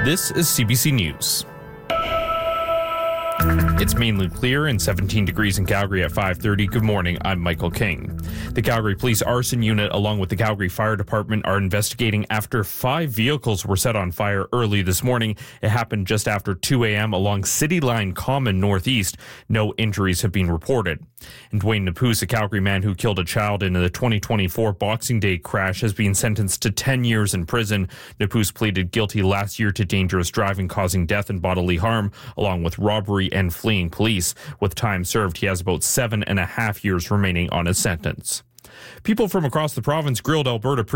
This is CBC News. It's mainly clear and 17 degrees in Calgary at 5:30. Good morning, I'm Michael King. The Calgary Police Arson Unit along with the Calgary Fire Department are investigating after 5 vehicles were set on fire early this morning. It happened just after 2 a.m. along City Line Common Northeast. No injuries have been reported. And Dwayne Napus, a Calgary man who killed a child in the 2024 Boxing Day crash, has been sentenced to 10 years in prison. Napus pleaded guilty last year to dangerous driving causing death and bodily harm, along with robbery and fleeing police. With time served, he has about 7.5 years remaining on his sentence. People from across the province grilled Alberta's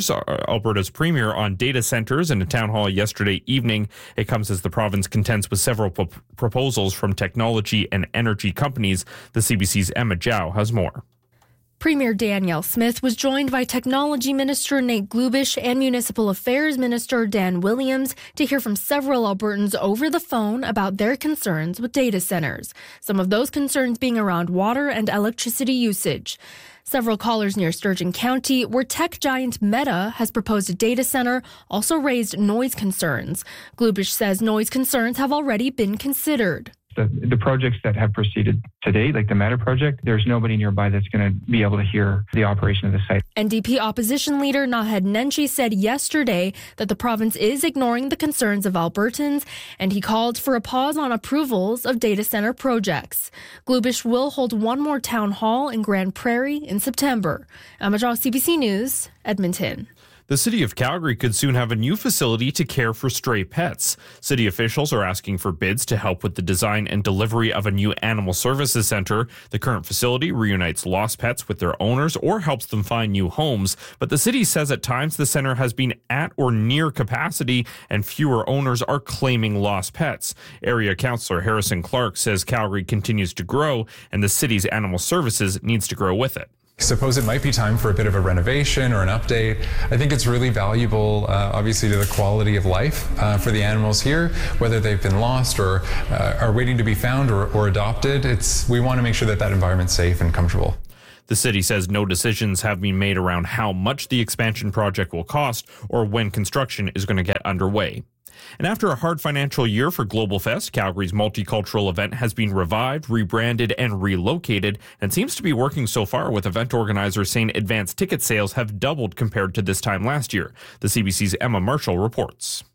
premier on data centres in a town hall yesterday evening. It comes as the province contends with several proposals from technology and energy companies. The CBC's Emma Zhao has more. Premier Danielle Smith was joined by Technology Minister Nate Glubish and Municipal Affairs Minister Dan Williams to hear from several Albertans over the phone about their concerns with data centres. Some of those concerns being around water and electricity usage. Several callers near Sturgeon County, where tech giant Meta has proposed a data centre, also raised noise concerns. Glubish says noise concerns have already been considered. The projects that have proceeded today, like the Meta project, there's nobody nearby that's going to be able to hear the operation of the site. NDP opposition leader Naheed Nenshi said yesterday that the province is ignoring the concerns of Albertans, and he called for a pause on approvals of data centre projects. Glubish will hold one more town hall in Grand Prairie in September. Emma Zhao, CBC News, Edmonton. The City of Calgary could soon have a new facility to care for stray pets. City officials are asking for bids to help with the design and delivery of a new animal services center. The current facility reunites lost pets with their owners or helps them find new homes. But the city says at times the center has been at or near capacity and fewer owners are claiming lost pets. Area Councillor Harrison Clark says Calgary continues to grow and the city's animal services needs to grow with it. Suppose it might be time for a bit of a renovation or an update. I think it's really valuable, obviously, to the quality of life for the animals here, whether they've been lost or are waiting to be found or adopted. We want to make sure that environment's safe and comfortable. The city says no decisions have been made around how much the expansion project will cost or when construction is going to get underway. And after a hard financial year for Global Fest, Calgary's multicultural event has been revived, rebranded, and relocated, and seems to be working so far, with event organizers saying advance ticket sales have doubled compared to this time last year. The CBC's Emma Marshall reports.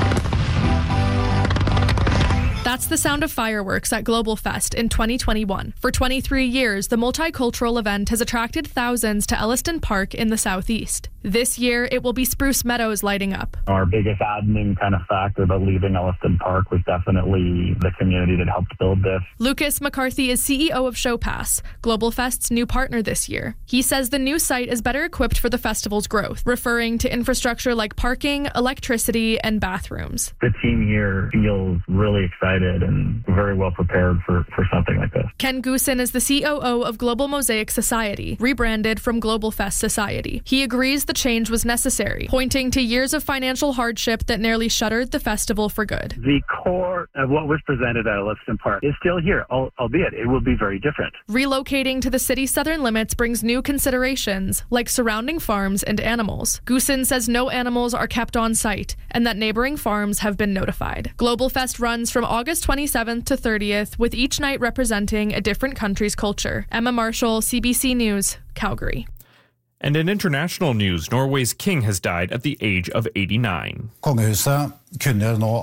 That's the sound of fireworks at Global Fest in 2021. For 23 years, the multicultural event has attracted thousands to Elliston Park in the southeast. This year, it will be Spruce Meadows lighting up. Our biggest admin kind of factor about leaving Elliston Park was definitely the community that helped build this. Lucas McCarthy is CEO of ShowPass, Global Fest's new partner this year. He says the new site is better equipped for the festival's growth, referring to infrastructure like parking, electricity, and bathrooms. The team here feels really excited and very well prepared for something like this. Ken Goosen is the COO of Global Mosaic Society, rebranded from Global Fest Society. He agrees the change was necessary, pointing to years of financial hardship that nearly shuttered the festival for good. The core of what was presented at Elliston Park is still here, albeit it will be very different. Relocating to the city's southern limits brings new considerations, like surrounding farms and animals. Goosen says no animals are kept on site, and that neighboring farms have been notified. Global Fest runs from August 27th to 30th, with each night representing a different country's culture. Emma Marshall, CBC News, Calgary. And in international news, Norway's king has died at the age of 89. Kongehuset kunngjør nå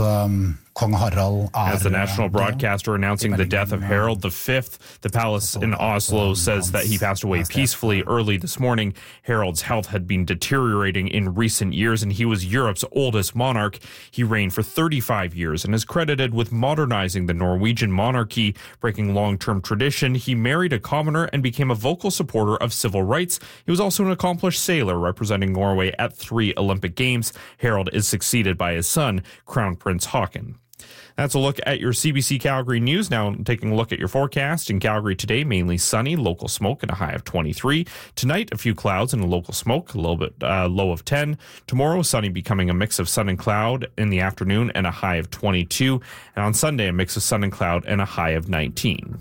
at Kong Harald As the national broadcaster announcing the death of Harald V, the palace in Oslo says that he passed away peacefully early this morning. Harald's health had been deteriorating in recent years, and he was Europe's oldest monarch. He reigned for 35 years and is credited with modernizing the Norwegian monarchy, breaking long-term tradition. He married a commoner and became a vocal supporter of civil rights. He was also an accomplished sailor, representing Norway at 3 Olympic Games. Harald is succeeded by his son, Crown Prince Haakon. That's a look at your CBC Calgary news. Now taking a look at your forecast. In Calgary today, mainly sunny, local smoke and a high of 23. Tonight, a few clouds and a local smoke, a little bit low of 10. Tomorrow, sunny becoming a mix of sun and cloud in the afternoon and a high of 22. And on Sunday, a mix of sun and cloud and a high of 19.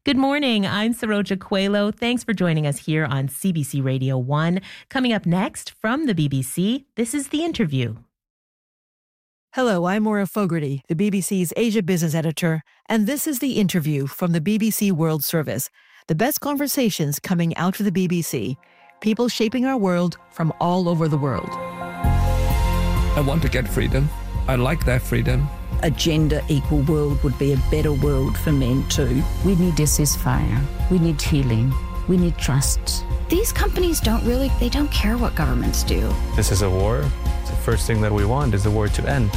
Good morning. I'm Saroja Coelho. Thanks for joining us here on CBC Radio 1. Coming up next from the BBC, this is The Interview. Hello, I'm Maura Fogarty, the BBC's Asia Business Editor, and this is The Interview from the BBC World Service. The best conversations coming out of the BBC. People shaping our world from all over the world. I want to get freedom. I like that freedom. A gender-equal world would be a better world for men too. We need a ceasefire. We need healing. We need trust. These companies don't care what governments do. This is a war. The first thing that we want is the war to end.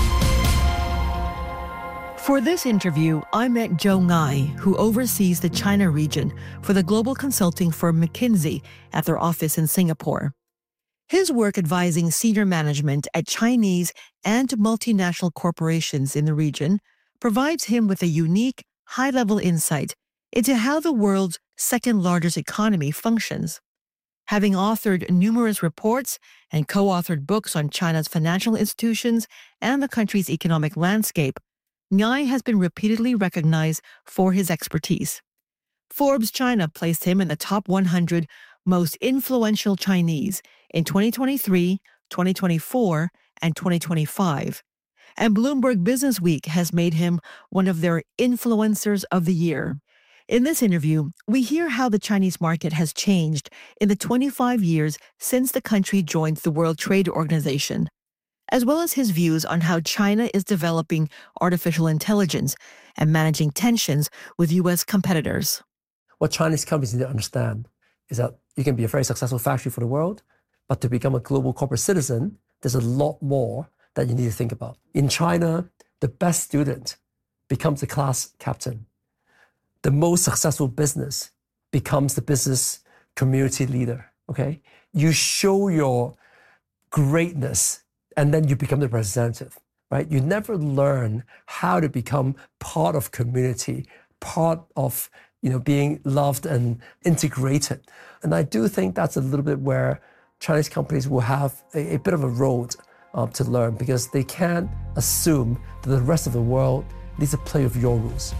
For this interview, I met Joe Ngai, who oversees the China region for the global consulting firm McKinsey at their office in Singapore. His work advising senior management at Chinese and multinational corporations in the region provides him with a unique, high-level insight into how the world's second-largest economy functions. Having authored numerous reports and co-authored books on China's financial institutions and the country's economic landscape, Ngai has been repeatedly recognized for his expertise. Forbes China placed him in the top 100 most influential Chinese in 2023, 2024, and 2025. And Bloomberg Businessweek has made him one of their influencers of the year. In this interview, we hear how the Chinese market has changed in the 25 years since the country joined the World Trade Organization, as well as his views on how China is developing artificial intelligence and managing tensions with U.S. competitors. What Chinese companies need to understand is that you can be a very successful factory for the world, but to become a global corporate citizen, there's a lot more that you need to think about. In China, the best student becomes a class captain. The most successful business becomes the business community leader, okay? You show your greatness and then you become the representative, right? You never learn how to become part of community, part of being loved and integrated. And I do think that's a little bit where Chinese companies will have a bit of a road to learn, because they can't assume that the rest of the world needs to play with your rules.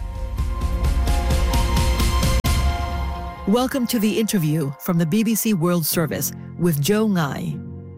Welcome to The Interview from the BBC World Service with Joe Ngai.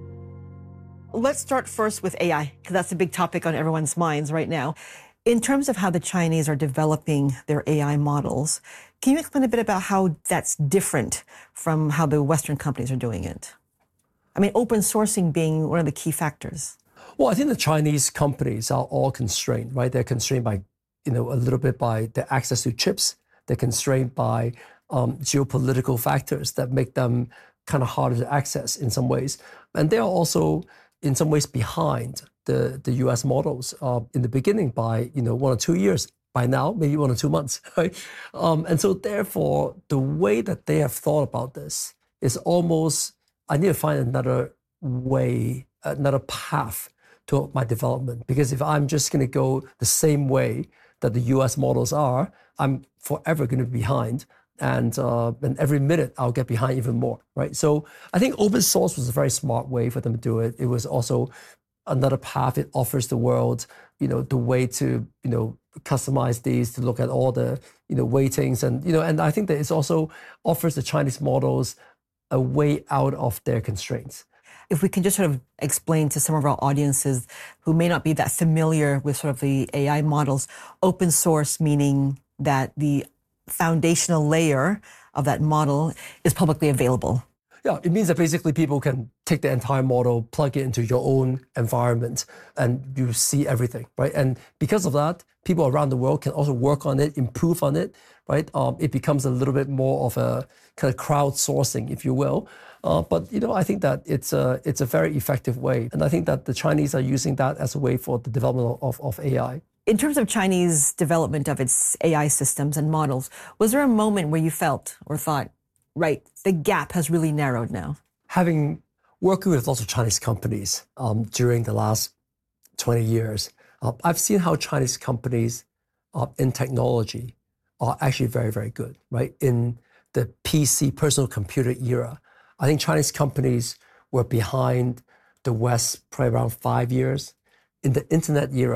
Let's start first with AI, because that's a big topic on everyone's minds right now. In terms of how the Chinese are developing their AI models, can you explain a bit about how that's different from how the Western companies are doing it? I mean, open sourcing being one of the key factors. Well, I think the Chinese companies are all constrained, right? They're constrained by, a little bit by their access to chips. They're constrained by geopolitical factors that make them kind of harder to access in some ways. And they are also, in some ways, behind the US models in the beginning by 1 or 2 years. By now, maybe 1 or 2 months, right? And so therefore, the way that they have thought about this is almost, I need to find another way, another path to my development. Because if I'm just going to go the same way that the US models are, I'm forever going to be behind. And every minute I'll get behind even more, right? So I think open source was a very smart way for them to do it. It was also another path. It offers the world, the way to, customize these, to look at all the, weightings. And I think that it also offers the Chinese models a way out of their constraints. If we can just sort of explain to some of our audiences who may not be that familiar with sort of the AI models, open source meaning that the foundational layer of that model is publicly available. Yeah, it means that basically people can take the entire model, plug it into your own environment, and you see everything, right? And because of that, people around the world can also work on it, improve on it, right? It becomes a little bit more of a kind of crowdsourcing, if you will. But I think that it's a very effective way, and I think that the Chinese are using that as a way for the development of AI. In terms of Chinese development of its AI systems and models, was there a moment where you felt or thought, right, the gap has really narrowed now? Having worked with lots of Chinese companies during the last 20 years, I've seen how Chinese companies in technology are actually very, very good, right? In the PC, personal computer era, I think Chinese companies were behind the West probably around 5 years. In the internet era,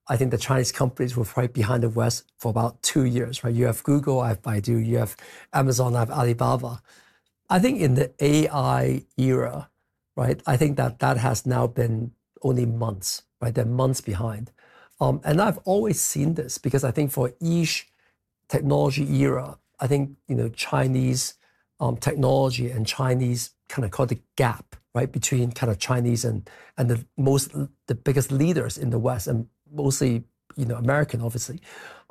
I think the Chinese companies were right behind the West for about 2 years, right? You have Google, I have Baidu, you have Amazon, I have Alibaba. I think in the AI era, right, I think that has now been only months, right? They're months behind. And I've always seen this because I think for each technology era, I think, Chinese technology and Chinese kind of called the gap, right, between kind of Chinese and the biggest leaders in the West, and mostly, American, obviously.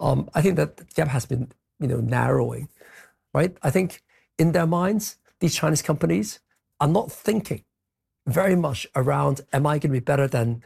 I think that the gap has been, narrowing, right? I think in their minds, these Chinese companies are not thinking very much around, am I going to be better than,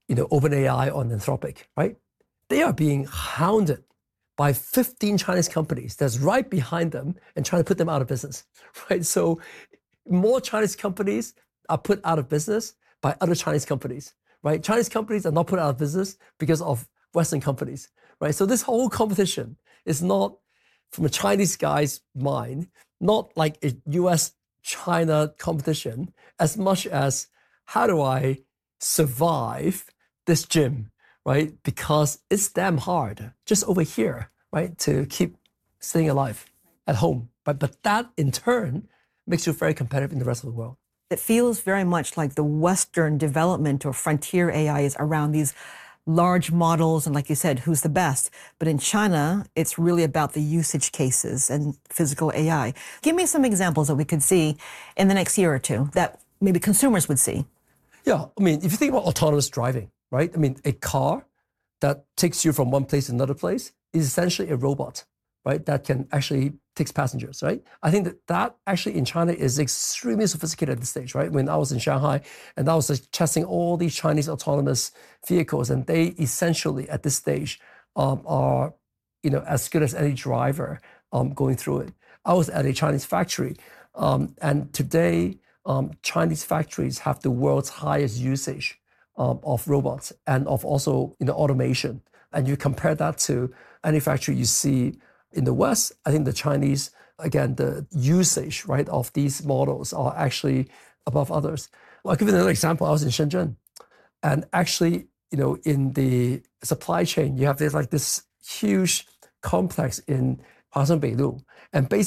OpenAI or Anthropic, right? They are being hounded by 15 Chinese companies that's right behind them and trying to put them out of business, right? So more Chinese companies are put out of business by other Chinese companies, right? Chinese companies are not put out of business because of Western companies, right? So this whole competition is not, from a Chinese guy's mind, not like a US-China competition as much as how do I survive this gym, right? Because it's damn hard just over here, right? To keep staying alive at home. But that in turn makes you very competitive in the rest of the world. It feels very much like the Western development or frontier AI is around these large models and, like you said, who's the best. But in China, it's really about the usage cases and physical AI. Give me some examples that we could see in the next year or two that maybe consumers would see. Yeah, I mean, if you think about autonomous driving, right? I mean, a car that takes you from one place to another place is essentially a robot, right? That can actually take passengers, right? I think that actually in China is extremely sophisticated at this stage, right? When I was in Shanghai and I was testing all these Chinese autonomous vehicles, and they essentially at this stage are, as good as any driver going through it. I was at a Chinese factory, and today Chinese factories have the world's highest usage of robots and of also automation. And you compare that to any factory you see in the West, I think the Chinese, again, the usage, right, of these models are actually above others. I'll give you another example. I was in Shenzhen, and actually, in the supply chain, you have this huge complex in Huasan Beilu, and basically